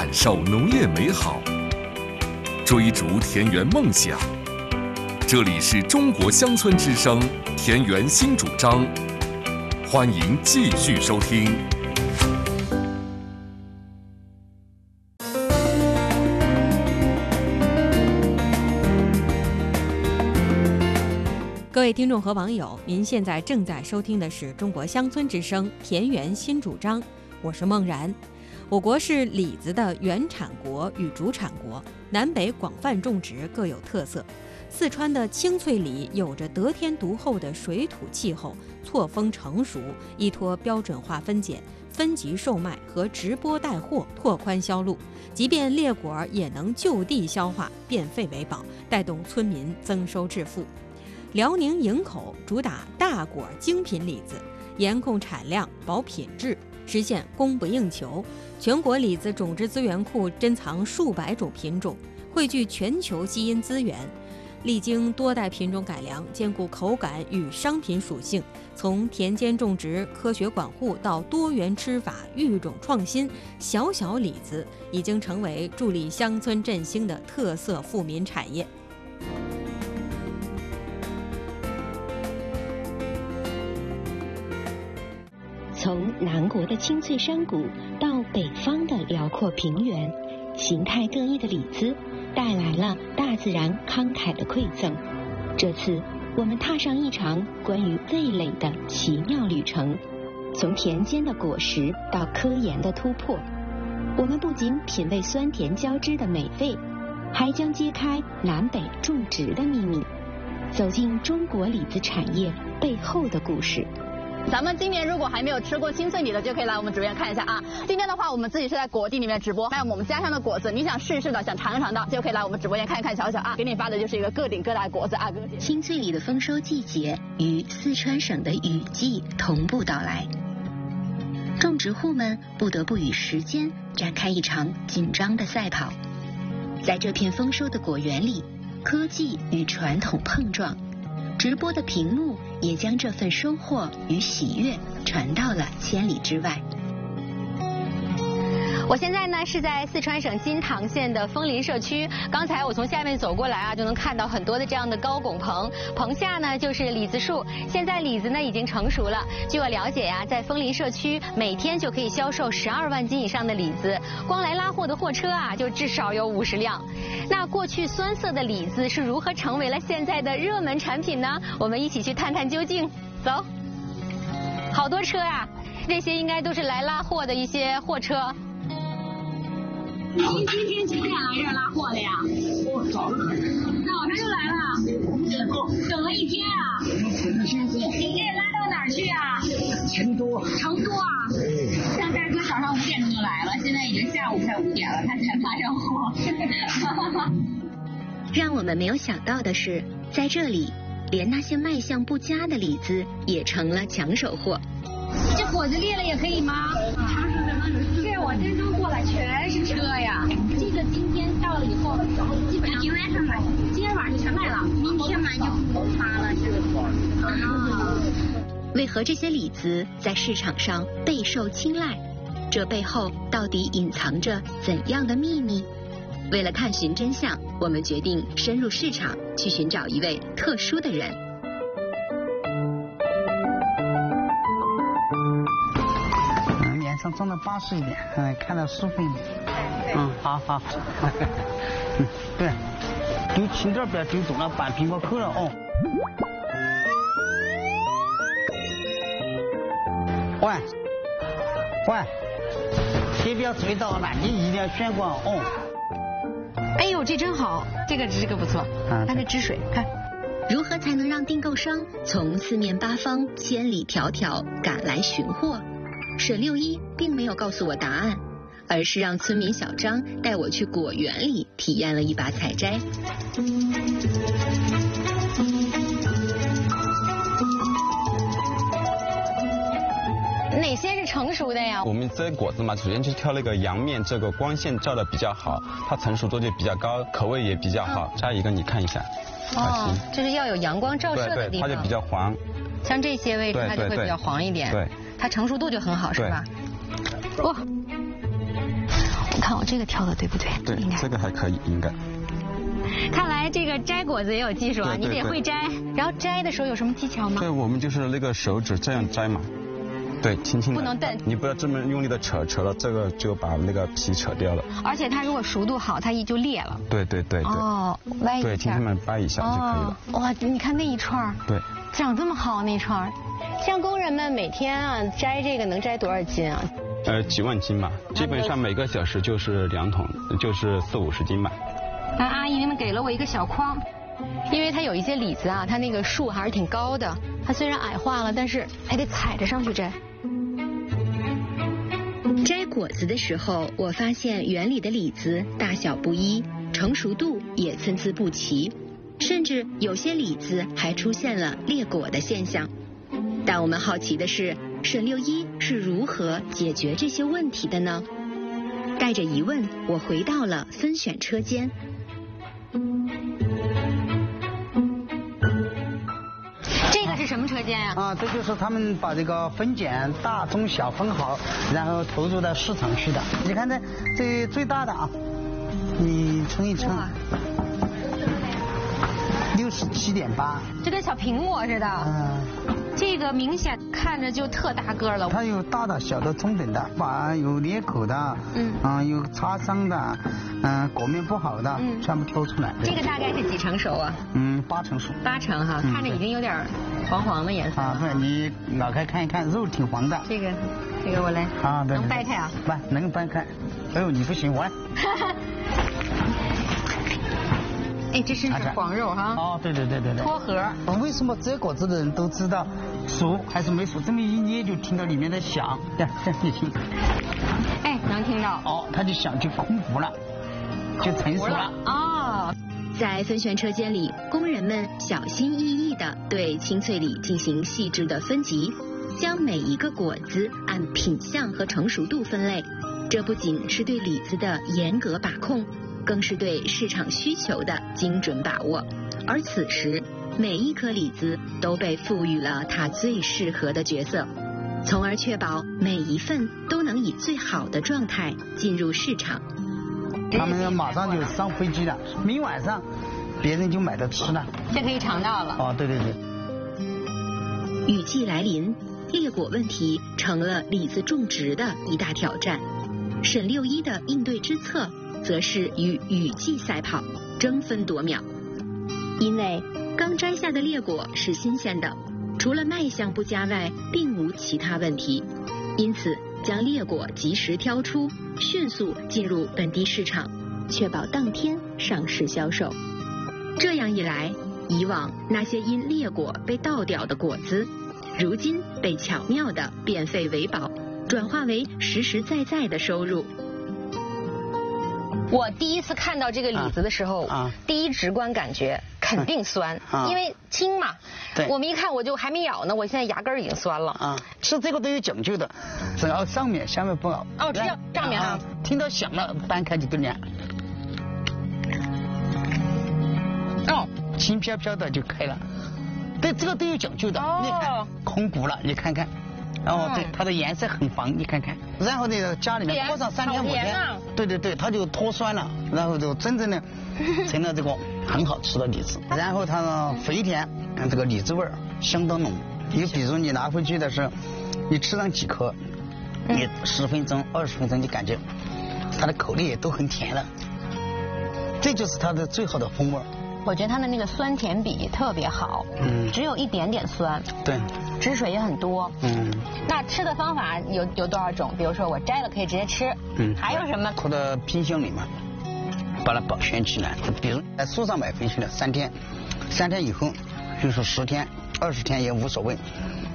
受农业美好，追逐田园梦想。这里是中国乡村之声田园新主张，欢迎继续收听。 各位听众和网友，您现在正在收听的是中国乡村之声田园新主张，我是孟然。我国是李子的原产国与主产国，南北广泛种植，各有特色。四川的青翠李有着得天独厚的水土气候，错峰成熟，依托标准化分拣、分级售卖和直播带货拓宽销路，即便裂果也能就地消化，变废为宝，带动村民增收致富。辽宁营口主打大果精品李子，严控产量保品质，实现供不应求。全国李子种植资源库珍藏数百种品种，汇聚全球基因资源，历经多代品种改良，兼顾口感与商品属性。从田间种植、科学管护到多元吃法、育种创新，小小李子已经成为助力乡村振兴的特色富民产业。 从南国的青翠山谷到北方的辽阔平原，形态各异的李子带来了大自然慷慨的馈赠。这次我们踏上一场关于味蕾的奇妙旅程，从田间的果实到科研的突破，我们不仅品味酸甜交织的美味，还将揭开南北种植的秘密，走进中国李子产业背后的故事。 咱们今年如果还没有吃过青翠李的，就可以来我们直播间看一下啊。今天的话，我们自己是在果地里面直播，卖我们家乡的果子，你想试一试的，想尝一尝的，就可以来我们直播间看一看、瞧瞧啊。给你发的就是一个个顶个大的果子啊，哥姐。 青翠李的丰收季节与四川省的雨季同步到来，种植户们不得不与时间展开一场紧张的赛跑。在这片丰收的果园里，科技与传统碰撞，直播的屏幕也将这份收获与喜悦传到了千里之外。 我现在呢是在四川省金堂县的枫林社区，刚才我从下面走过来啊，就能看到很多的这样的高拱棚，棚下呢就是李子树。现在李子呢已经成熟了，据我了解呀，在枫林社区每天就可以销售12万斤以上的李子，光来拉货的货车啊就至少有50辆。那过去酸涩的李子是如何成为了现在的热门产品呢？我们一起去探探究竟。走，好多车啊，这些应该都是来拉货的一些货车。 您今天几点来这儿拉货的呀？ 我早上就来了，等了一天啊。你这拉到哪儿去啊？ 成都啊。 像大哥早上5点钟就来了，现在已经下午快5点了，他才拉上货。 让我们没有想到的是，在这里，连那些卖相不佳的李子也成了抢手货。 这果子裂了也可以吗？是我今天过来全是车呀。这个今天到了以后，基本上今天晚上就全卖了，明天买就不发了，这个货。 为何这些李子在市场上备受青睐？这背后到底隐藏着怎样的秘密？为了探寻真相，我们决定深入市场，去寻找一位特殊的人。 脸上装的巴适一点，看到舒服一点。好。对，丢轻点，不要丢重了，半苹果口了哦。喂，先不要追到了，你一定要选光哦。 哎呦，这真好，这个不错，看这汁水，看。 如何才能让订购商从四面八方千里迢迢赶来寻货？沈六一并没有告诉我答案，而是让村民小张带我去果园里体验了一把采摘。 哪些是成熟的呀？ 我们这果子嘛，首先就挑那个阳面，这个光线照的比较好，它成熟度就比较高，口味也比较好。加一个你看一下。 哦，就是要有阳光照射的地方。 对，它就比较黄。 像这些位置它就会比较黄一点。 对， 它成熟度就很好，是吧？哇， 看我这个挑的对不对？ 对，这个还可以，应该。 看来这个摘果子也有技术啊，你得会摘。然后摘的时候有什么技巧吗？ 对，我们就是那个手指这样摘嘛。对，轻轻的， 不能蹬， 你不要这么用力的扯了，这个就把那个皮扯掉了。 而且它如果熟度好，它就裂了。 对。 哦，歪一下。 对，轻轻的掰一下就可以了。 哇，你看那一串。对。长这么好那串，像工人们每天啊摘这个能摘多少斤啊？ 几万斤吧，基本上每个小时就是2桶，就是40-50斤吧。 阿姨们给了我一个小筐。因为它有一些李子啊，它那个树还是挺高的，它虽然矮化了，但是还得踩着上去摘。 摘果子的时候，我发现园里的李子大小不一，成熟度也参差不齐，甚至有些李子还出现了裂果的现象。但我们好奇的是，沈六一是如何解决这些问题的呢？带着疑问，我回到了分选车间。 是什么车间呀？ 啊，这就是他们把这个分拣大中小分好，然后投入到市场去的。你看这最大的啊，你称一称，67.8， 这跟小苹果似的。这个明显看着就特大个了。 它有大的、小的、中等的，有裂口的，有擦伤的，果面不好的，全部挑出来。 这个大概是几成熟啊 ？8成熟。 8成哈，看着已经有点黄黄的颜色。 啊，对，你咬开看一看，肉挺黄的。 这个我来。啊，对。能掰开啊？ 能掰开。哎呦，你不行，我来。 哎，这是黄肉哈。 哦，对。 脱核。 为什么摘果子的人都知道熟还是没熟？这么一捏就听到里面的响，你听。 哎，能听到。 哦，它就响，就空腹了，就成熟了。 哦。 在分选车间里，工人们小心翼翼地对青翠李进行细致的分级，将每一个果子按品相和成熟度分类。这不仅是对李子的严格把控，更是对市场需求的精准把握。而此时，每一颗李子都被赋予了它最适合的角色，从而确保每一份都能以最好的状态进入市场。 他们马上就上飞机了，明晚上别人就买着吃了。 这可以尝到了。 哦，对。 雨季来临，裂果问题成了李子种植的一大挑战。沈六一的应对之策则是与雨季赛跑，争分夺秒。因为刚摘下的裂果是新鲜的，除了卖相不佳外，并无其他问题，因此将裂果及时挑出，迅速进入本地市场，确保当天上市销售。这样一来，以往那些因裂果被倒掉的果子，如今被巧妙地变废为宝，转化为实实在在的收入。 我第一次看到这个李子的时候，第一直观感觉肯定酸，因为轻嘛。 对。 我们一看我就还没咬呢，我现在牙根已经酸了。 吃这个都有讲究的，只要上面下面不咬。 哦，只要上面啊。 听到响了，掰开就对了。哦，轻飘飘的就开了。对，这个都有讲究的。你看，空鼓了，你看看。哦，对，它的颜色很黄，你看看。然后那个家里面过上3天5天，对，它就脱酸了，然后就真正的成了这个很好吃的李子。然后它呢肥甜，这个李子味儿相当浓。你比如你拿回去的是，你吃上几颗，你10分钟、20分钟，你感觉它的口力都很甜了。这就是它的最好的风味。 我觉得它的那个酸甜比特别好，只有一点点酸， 对， 汁水也很多，那吃的方法有多少种？比如说我摘了可以直接吃，还有什么？ 拖到冰箱里面，把它保鲜起来。比如在树上买回去的3天以后，就是10天、20天也无所谓。